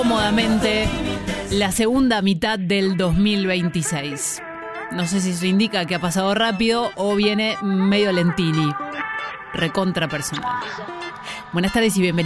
cómodamente la segunda mitad del 2026. No sé si eso indica que ha pasado rápido o viene medio lentini. Recontra personal. Buenas tardes y bienvenidos.